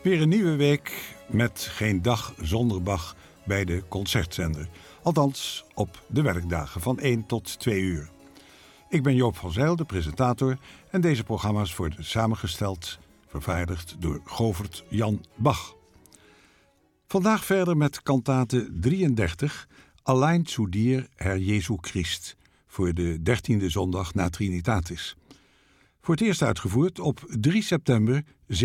Weer een nieuwe week met geen dag zonder Bach bij de Concertzender. Althans, op de werkdagen van 1 tot 2 uur. Ik ben Joop van Zijl, de presentator, en deze programma's worden samengesteld, vervaardigd door Govert Jan Bach. Vandaag verder met kantate 33, Allein zu dir, Herr Jesu Christ, voor de 13e zondag na Trinitatis. Voor het eerst uitgevoerd op 3 september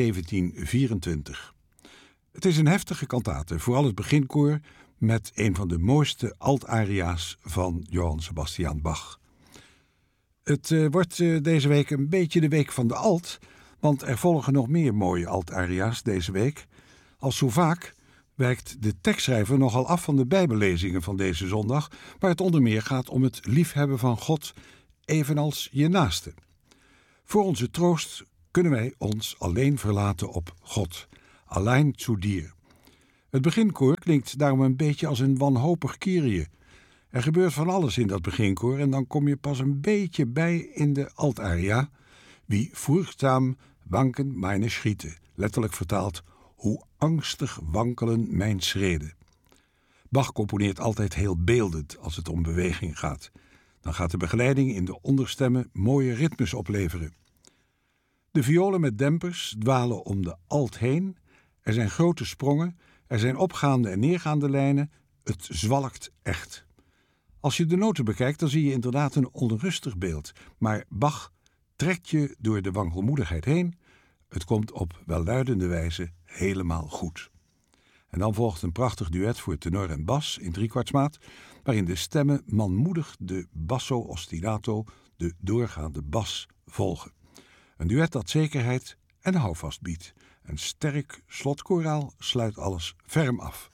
1724. Het is een heftige kantate, vooral het beginkoor met een van de mooiste altaria's van Johann Sebastian Bach. Het wordt deze week een beetje de week van de alt, want er volgen nog meer mooie altaria's deze week. Als zo vaak wijkt de tekstschrijver nogal af van de bijbellezingen van deze zondag, waar het onder meer gaat om het liefhebben van God, evenals je naaste. Voor onze troost kunnen wij ons alleen verlaten op God, allein zu dir. Het beginkoor klinkt daarom een beetje als een wanhopig Kyrie. Er gebeurt van alles in dat beginkoor en dan kom je pas een beetje bij in de altaria. Wie furchtzaam wanken meine Schritte, letterlijk vertaald, hoe angstig wankelen mijn schreden. Bach componeert altijd heel beeldend als het om beweging gaat. Dan gaat de begeleiding in de onderstemmen mooie ritmes opleveren. De violen met dempers dwalen om de alt heen. Er zijn grote sprongen, er zijn opgaande en neergaande lijnen. Het zwalkt echt. Als je de noten bekijkt, dan zie je inderdaad een onrustig beeld. Maar Bach trekt je door de wankelmoedigheid heen. Het komt op welluidende wijze helemaal goed. En dan volgt een prachtig duet voor tenor en bas in driekwartsmaat, waarin de stemmen manmoedig de basso ostinato, de doorgaande bas, volgen. Een duet dat zekerheid en houvast biedt. Een sterk slotkoraal sluit alles ferm af.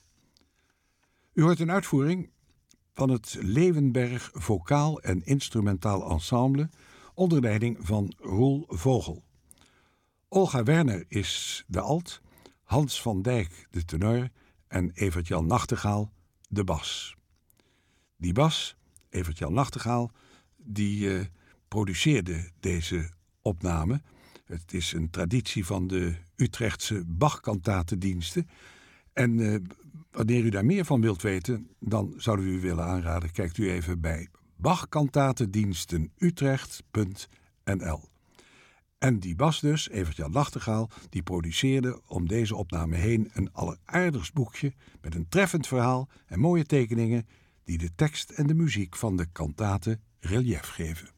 U hoort een uitvoering van het Leeuwenberg Vocaal en Instrumentaal Ensemble onder leiding van Roel Vogel. Olga Werner is de alt, Hans van Dijk de tenor en Evert-Jan Nachtegaal de bas. Die bas, Evert-Jan Nachtegaal, die produceerde deze opname. Het is een traditie van de Utrechtse Bach-kantatendiensten. En wanneer u daar meer van wilt weten, dan zouden we u willen aanraden, kijkt u even bij bachkantatendienstenutrecht.nl. En die bas dus, Evert-Jan Nachtegaal, die produceerde om deze opname heen een alleraardigst boekje met een treffend verhaal en mooie tekeningen die de tekst en de muziek van de kantate relief geven.